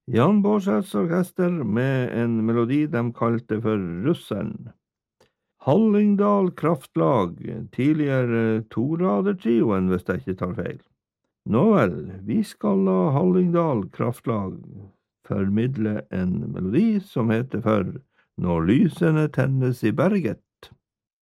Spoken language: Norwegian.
Jan Bårdseths orkester med en melodi de kalte for Russeren. Hallingdal Kraftlag, tidligere toradertrioen hvis jeg ikke tar feil. Nå vel, vi skal la Hallingdal Kraftlag formidle en melodi som heter for Når lysene tennes i berget.